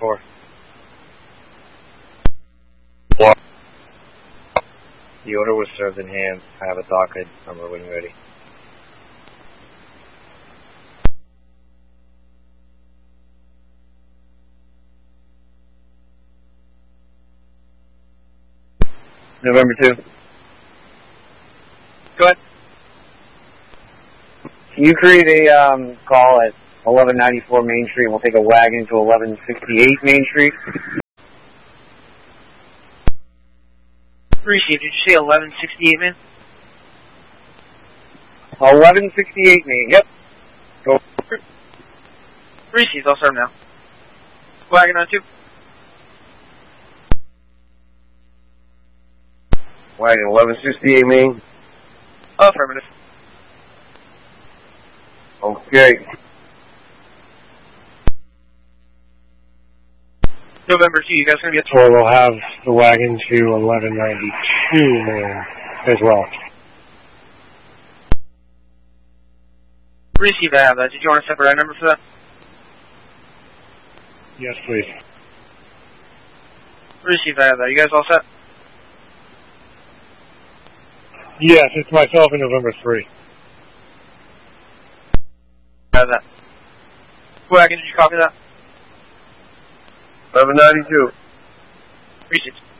4. The order was served in hand. I have a docket number when you're ready. November 2. Go ahead. Can you create a call at 1194 Main Street? We'll take a wagon to 1168 Main Street. Receive. Did you say 1168, man? 1168 Main. Yep. Go. Received. I'll serve now. Wagon on 2. Wagon 1168 Main. Affirmative. Okay. November 2, you guys going to get... Or we'll have the wagon to 1192 Main as well. Receive, I have that. Did you want a separate number for that? Yes, please. Receive, I have that. You guys all set? Yes, it's myself in November 3. I have that. Wagon, did you copy that? 1192. Receive.